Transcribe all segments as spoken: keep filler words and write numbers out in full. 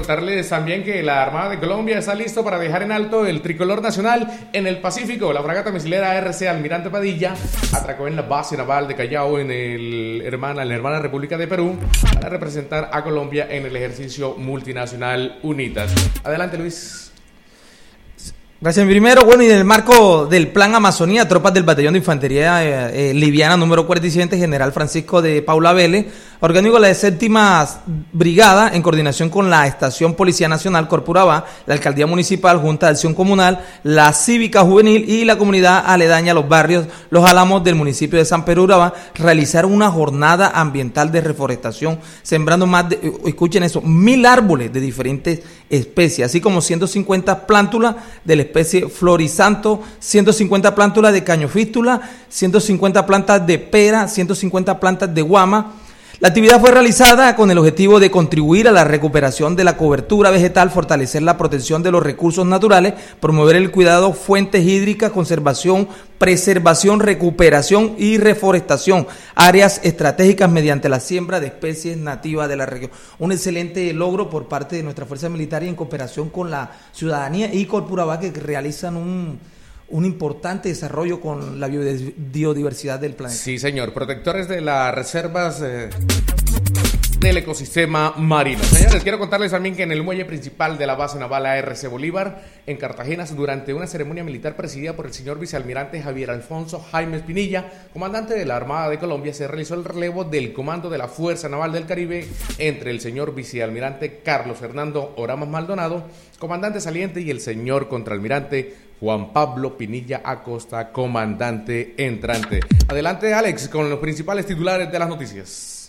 contarles también que la Armada de Colombia está listo para dejar en alto el tricolor nacional en el Pacífico. La fragata misilera R C Almirante Padilla atracó en la base naval de Callao en el hermana, en la hermana República de Perú para representar a Colombia en el ejercicio multinacional UNITAS. Adelante, Luis. Gracias. Primero, bueno, y en el marco del Plan Amazonía, tropas del Batallón de Infantería eh, eh, Liviana número cuarenta y siete, General Francisco de Paula Vélez, organizó la séptima brigada en coordinación con la Estación Policía Nacional Corpurabá, la Alcaldía Municipal, Junta de Acción Comunal, la Cívica Juvenil y la comunidad aledaña a los barrios Los Álamos del municipio de San Pedro Urabá, realizaron una jornada ambiental de reforestación, sembrando más de, escuchen eso, mil árboles de diferentes especies, así como ciento cincuenta plántulas de la especie Florisanto, ciento cincuenta plántulas de cañofístula, ciento cincuenta plantas de pera, ciento cincuenta plantas de guama. La actividad fue realizada con el objetivo de contribuir a la recuperación de la cobertura vegetal, fortalecer la protección de los recursos naturales, promover el cuidado, fuentes hídricas, conservación, preservación, recuperación y reforestación, áreas estratégicas mediante la siembra de especies nativas de la región. Un excelente logro por parte de nuestra fuerza militar y en cooperación con la ciudadanía y Corpurabá, que realizan un... un importante desarrollo con la biodiversidad del planeta. Sí, señor. Protectores de las reservas eh, del ecosistema marino. Señores, quiero contarles también que en el muelle principal de la base naval A R C Bolívar, en Cartagena, durante una ceremonia militar presidida por el señor vicealmirante Javier Alfonso Jaime Espinilla, comandante de la Armada de Colombia, se realizó el relevo del comando de la Fuerza Naval del Caribe entre el señor vicealmirante Carlos Fernando Oramas Maldonado, comandante saliente, y el señor contraalmirante Juan Pablo Pinilla Acosta, comandante entrante. Adelante, Alex, con los principales titulares de las noticias.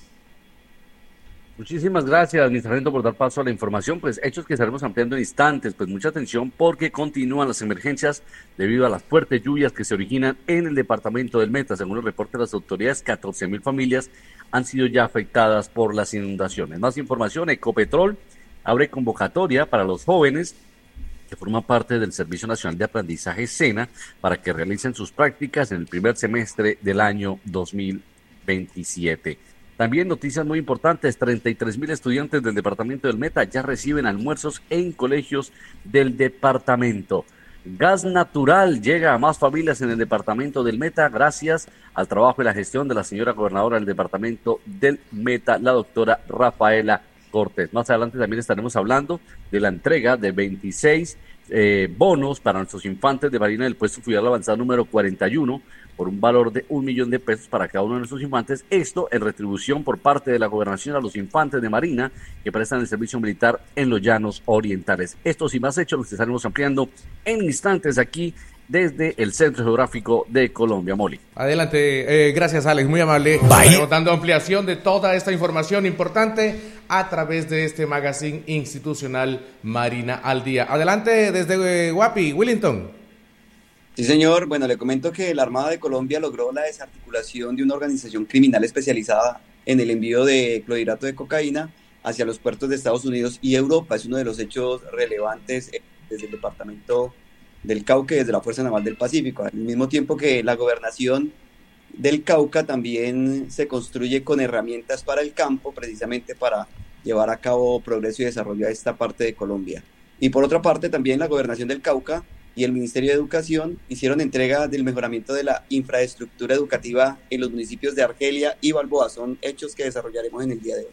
Muchísimas gracias, mi sargento, por dar paso a la información. Pues hechos que estaremos ampliando en instantes. Pues mucha atención porque continúan las emergencias debido a las fuertes lluvias que se originan en el departamento del Meta. Según el reporte de las autoridades, catorce mil familias han sido ya afectadas por las inundaciones. Más información: Ecopetrol abre convocatoria para los jóvenes que forman parte del Servicio Nacional de Aprendizaje SENA para que realicen sus prácticas en el primer semestre del año dos mil veintisiete. También noticias muy importantes: treinta y tres mil estudiantes del departamento del Meta ya reciben almuerzos en colegios del departamento. Gas natural llega a más familias en el departamento del Meta gracias al trabajo y la gestión de la señora gobernadora del departamento del Meta, la doctora Rafaela Cortés. Más adelante también estaremos hablando de la entrega de veintiséis eh, bonos para nuestros infantes de Marina del Puesto Fluvial Avanzado número cuarenta y uno por un valor de un millón de pesos para cada uno de nuestros infantes. Esto en retribución por parte de la gobernación a los infantes de Marina que prestan el servicio militar en los llanos orientales. Estos y más hechos los estaremos ampliando en instantes aquí desde el Centro Geográfico de Colombia. Moli. Adelante, eh, gracias, Alex, muy amable. Estamos dando ampliación de toda esta información importante a través de este magazine institucional Marina al Día. Adelante desde eh, Guapi, Willington. Sí, señor. Bueno, le comento que la Armada de Colombia logró la desarticulación de una organización criminal especializada en el envío de clorhidrato de cocaína hacia los puertos de Estados Unidos y Europa. Es uno de los hechos relevantes desde el departamento del Cauca y desde la Fuerza Naval del Pacífico. Al mismo tiempo que la gobernación del Cauca también se construye con herramientas para el campo, precisamente para llevar a cabo progreso y desarrollo a esta parte de Colombia. Y por otra parte, también la gobernación del Cauca y el Ministerio de Educación hicieron entrega del mejoramiento de la infraestructura educativa en los municipios de Argelia y Balboa. Son hechos que desarrollaremos en el día de hoy.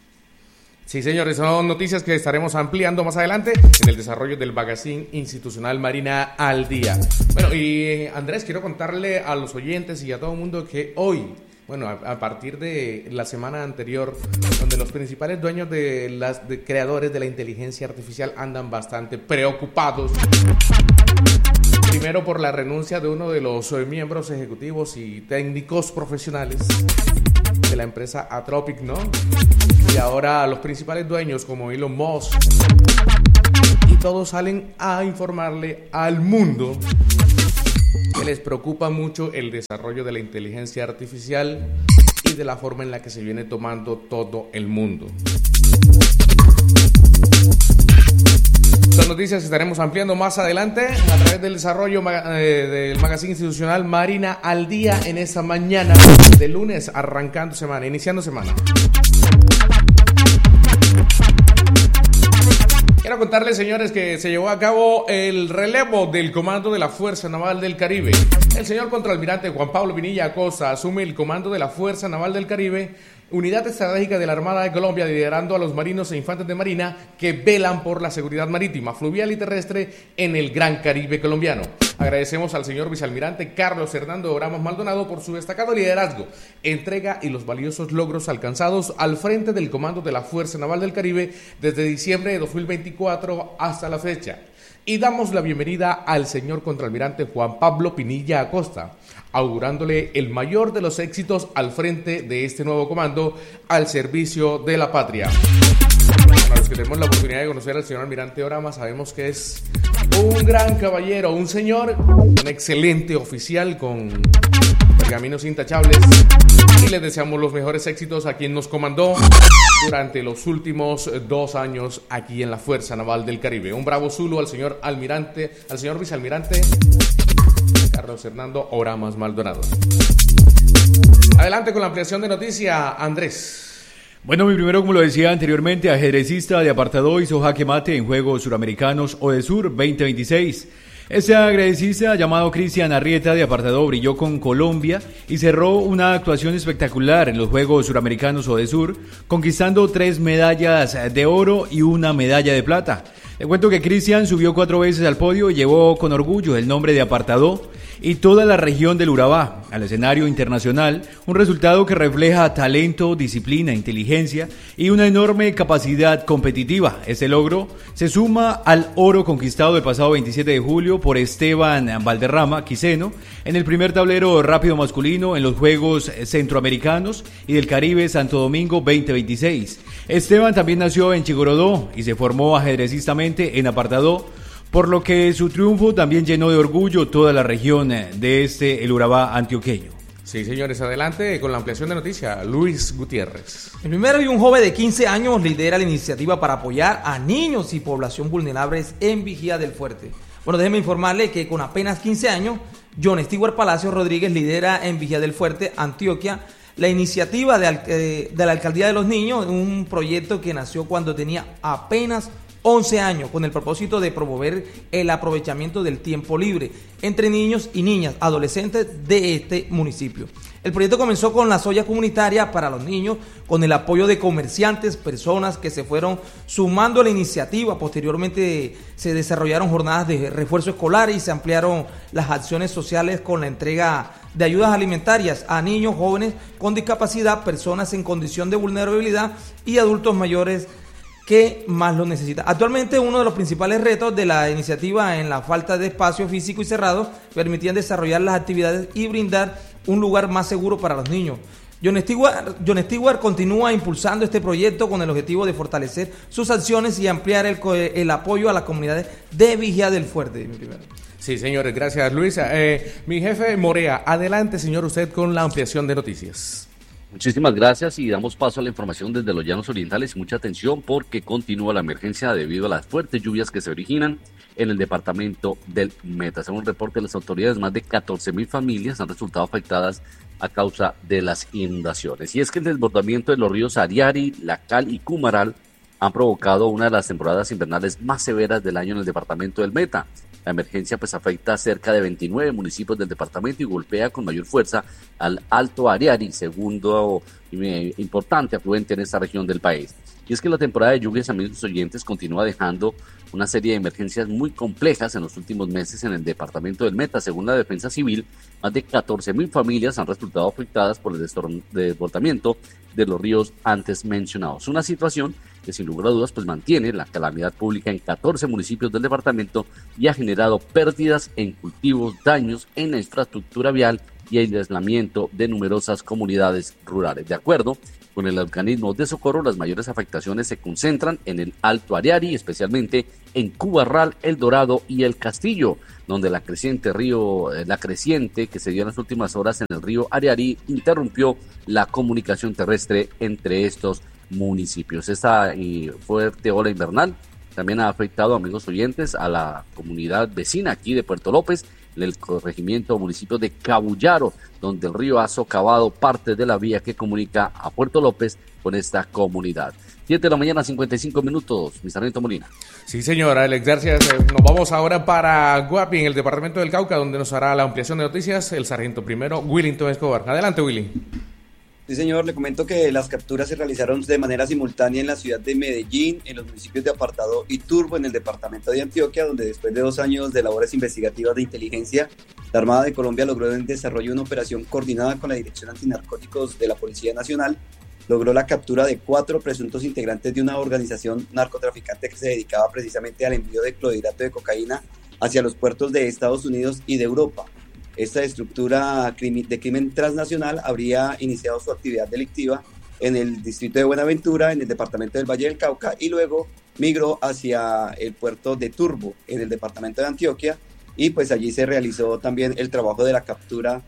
Sí, señores, son noticias que estaremos ampliando más adelante en el desarrollo del magazine institucional Marina al Día. Bueno, y Andrés, quiero contarle a los oyentes y a todo el mundo que hoy, bueno, a, a partir de la semana anterior, donde los principales dueños de las de creadores de la inteligencia artificial andan bastante preocupados. Primero por la renuncia de uno de los miembros ejecutivos y técnicos profesionales de la empresa Anthropic, ¿no? Y ahora los principales dueños como Elon Musk y todos salen a informarle al mundo que les preocupa mucho el desarrollo de la inteligencia artificial y de la forma en la que se viene tomando todo el mundo. Son noticias que estaremos ampliando más adelante a través del desarrollo eh, del magazine institucional Marina al Día en esta mañana de lunes, arrancando semana, iniciando semana. quiero contarles, señores, que se llevó a cabo el relevo del comando de la Fuerza Naval del Caribe. El señor contraalmirante Juan Pablo Pinilla Acosta asume el comando de la Fuerza Naval del Caribe, unidad estratégica de la Armada de Colombia, liderando a los marinos e infantes de marina que velan por la seguridad marítima, fluvial y terrestre en el Gran Caribe colombiano. Agradecemos al señor vicealmirante Carlos Hernando Oramas Maldonado por su destacado liderazgo, entrega y los valiosos logros alcanzados al frente del comando de la Fuerza Naval del Caribe desde diciembre de dos mil veinticuatro hasta la fecha. Y damos la bienvenida al señor contraalmirante Juan Pablo Pinilla Acosta, augurándole el mayor de los éxitos al frente de este nuevo comando al servicio de la patria. Para los que tenemos la oportunidad de conocer al señor almirante Oramas, sabemos que es un gran caballero, un señor, un excelente oficial con pergaminos intachables, y les deseamos los mejores éxitos a quien nos comandó durante los últimos dos años aquí en la Fuerza Naval del Caribe. Un bravo Zulu al señor almirante, al señor vicealmirante Carlos Hernando Oramas Maldonado. Adelante con la ampliación de noticia, Andrés. Bueno, mi primero, como lo decía anteriormente, ajedrecista de apartado hizo jaque mate en Juegos Suramericanos Odesur veinte veintiséis. Este ajedrecista llamado Cristian Arrieta de apartado brilló con Colombia y cerró una actuación espectacular en los Juegos Suramericanos Odesur, conquistando tres medallas de oro y una medalla de plata. Le cuento que Cristian subió cuatro veces al podio y llevó con orgullo el nombre de apartado y toda la región del Urabá al escenario internacional, un resultado que refleja talento, disciplina, inteligencia y una enorme capacidad competitiva. Este logro se suma al oro conquistado el pasado veintisiete de julio por Esteban Valderrama Quiseno en el primer tablero rápido masculino en los Juegos Centroamericanos y del Caribe Santo Domingo veinte veintiséis. Esteban también nació en Chigorodó y se formó ajedrecistamente en apartado, por lo que su triunfo también llenó de orgullo toda la región de este, el Urabá antioqueño. Sí, señores, adelante con la ampliación de noticia, Luis Gutiérrez. El primero, y un joven de quince años lidera la iniciativa para apoyar a niños y población vulnerables en Vigía del Fuerte. Bueno, déjeme informarle que con apenas quince años, John Stewart Palacios Rodríguez lidera en Vigía del Fuerte, Antioquia, la iniciativa de, eh, de la Alcaldía de los Niños, un proyecto que nació cuando tenía apenas once años, con el propósito de promover el aprovechamiento del tiempo libre entre niños y niñas, adolescentes de este municipio. El proyecto comenzó con las ollas comunitarias para los niños, con el apoyo de comerciantes, personas que se fueron sumando a la iniciativa. Posteriormente se desarrollaron jornadas de refuerzo escolar y se ampliaron las acciones sociales con la entrega de ayudas alimentarias a niños, jóvenes con discapacidad, personas en condición de vulnerabilidad y adultos mayores que más lo necesita. Actualmente, uno de los principales retos de la iniciativa en la falta de espacio físico y cerrado permitían desarrollar las actividades y brindar un lugar más seguro para los niños. John Stewart, John Stewart continúa impulsando este proyecto con el objetivo de fortalecer sus acciones y ampliar el, el apoyo a las comunidades de Vigía del Fuerte. Mi primero. Sí, señores, gracias, Luis. Eh, mi jefe Morea, adelante, señor, usted con la ampliación de noticias. Muchísimas gracias y damos paso a la información desde los Llanos Orientales. Mucha atención porque continúa la emergencia debido a las fuertes lluvias que se originan en el departamento del Meta. Según un reporte de las autoridades, más de catorce mil familias han resultado afectadas a causa de las inundaciones. Y es que el desbordamiento de los ríos Ariari, Lacal y Cumaral han provocado una de las temporadas invernales más severas del año en el departamento del Meta. La emergencia pues afecta a cerca de veintinueve municipios del departamento y golpea con mayor fuerza al Alto Ariari, segundo eh, importante afluente en esta región del país. Y es que la temporada de lluvias, amigos oyentes, continúa dejando una serie de emergencias muy complejas en los últimos meses en el departamento del Meta. Según la Defensa Civil, más de catorce mil familias han resultado afectadas por el desbordamiento de los ríos antes mencionados. Una situación que sin lugar a dudas pues mantiene la calamidad pública en catorce municipios del departamento y ha generado pérdidas en cultivos, daños en la infraestructura vial y el aislamiento de numerosas comunidades rurales. De acuerdo con el organismo de socorro, las mayores afectaciones se concentran en el Alto Ariari, especialmente en Cubarral, El Dorado y El Castillo, donde la creciente río, la creciente que se dio en las últimas horas en el río Ariari interrumpió la comunicación terrestre entre estos municipios. Esta fuerte ola invernal también ha afectado, amigos oyentes, a la comunidad vecina aquí de Puerto López, en el corregimiento municipio de Cabullaro, donde el río ha socavado parte de la vía que comunica a Puerto López con esta comunidad. siete de la mañana, cincuenta y cinco minutos, mi sargento Molina. Sí, señora, Alex, gracias. Nos vamos ahora para Guapi, en el departamento del Cauca, donde nos hará la ampliación de noticias el sargento primero, Willington Escobar. Adelante, Willy. Sí, señor, le comento que las capturas se realizaron de manera simultánea en la ciudad de Medellín, en los municipios de Apartadó y Turbo, en el departamento de Antioquia, donde después de dos años de labores investigativas de inteligencia, la Armada de Colombia logró en desarrollo una operación coordinada con la Dirección Antinarcóticos de la Policía Nacional, logró la captura de cuatro presuntos integrantes de una organización narcotraficante que se dedicaba precisamente al envío de clorhidrato de cocaína hacia los puertos de Estados Unidos y de Europa. Esta estructura de crimen transnacional habría iniciado su actividad delictiva en el distrito de Buenaventura, en el departamento del Valle del Cauca, y luego migró hacia el puerto de Turbo, en el departamento de Antioquia, y pues allí se realizó también el trabajo de la captura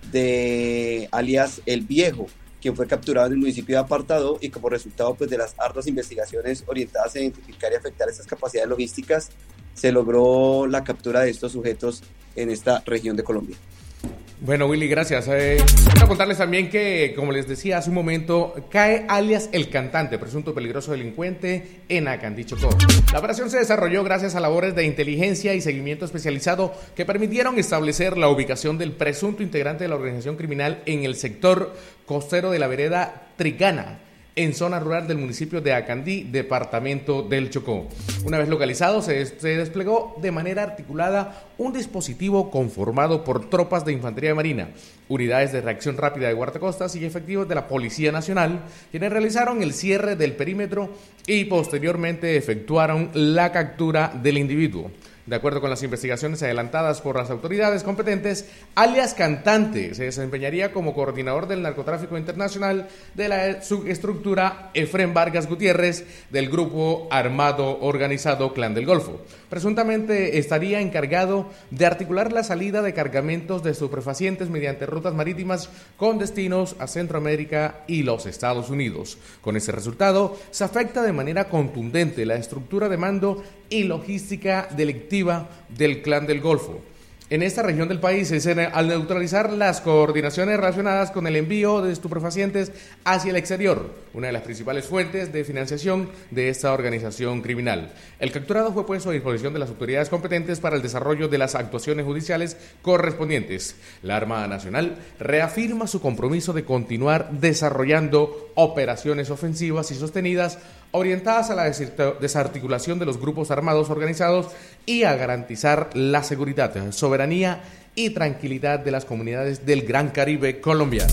de alias El Viejo, quien fue capturado en el municipio de Apartadó, y como resultado pues de las arduas investigaciones orientadas a identificar y afectar estas capacidades logísticas, se logró la captura de estos sujetos en esta región de Colombia. Bueno, Willy, gracias. Eh, quiero contarles también que, como les decía hace un momento, cae alias El Cantante, presunto peligroso delincuente en Acandí, Chocó. La operación se desarrolló gracias a labores de inteligencia y seguimiento especializado que permitieron establecer la ubicación del presunto integrante de la organización criminal en el sector costero de la vereda Trigana, en zona rural del municipio de Acandí, departamento del Chocó. Una vez localizado, se, se desplegó de manera articulada un dispositivo conformado por tropas de infantería marina, unidades de reacción rápida de guardacostas y efectivos de la Policía Nacional, quienes realizaron el cierre del perímetro y posteriormente efectuaron la captura del individuo. De acuerdo con las investigaciones adelantadas por las autoridades competentes, alias Cantante se desempeñaría como coordinador del narcotráfico internacional de la subestructura Efrén Vargas Gutiérrez del grupo armado organizado Clan del Golfo. Presuntamente estaría encargado de articular la salida de cargamentos de estupefacientes mediante rutas marítimas con destinos a Centroamérica y los Estados Unidos. Con ese resultado, se afecta de manera contundente la estructura de mando y logística delictiva del Clan del Golfo. En esta región del país, al neutralizar las coordinaciones relacionadas con el envío de estupefacientes hacia el exterior, una de las principales fuentes de financiación de esta organización criminal. El capturado fue puesto a disposición de las autoridades competentes para el desarrollo de las actuaciones judiciales correspondientes. La Armada Nacional reafirma su compromiso de continuar desarrollando operaciones ofensivas y sostenidas orientadas a la desarticulación de los grupos armados organizados y a garantizar la seguridad, soberanía y tranquilidad de las comunidades del Gran Caribe colombiano.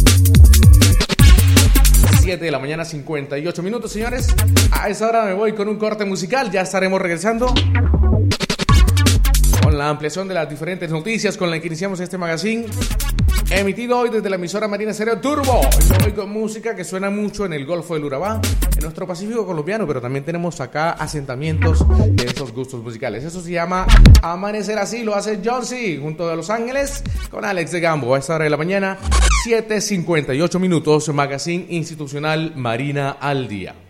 siete de la mañana, cincuenta y ocho minutos, señores. A esa hora me voy con un corte musical. Ya estaremos regresando con la ampliación de las diferentes noticias con la que iniciamos este magazine, emitido hoy desde la emisora Marina Estéreo Turbo. Yo voy con música que suena mucho en el Golfo del Urabá, en nuestro Pacífico colombiano, pero también tenemos acá asentamientos de esos gustos musicales. Eso se llama Amanecer Así, lo hace John C. junto a Los Ángeles con Alex de Gambo. A esta hora de la mañana, siete cincuenta y ocho minutos, magazine institucional Marina al Día.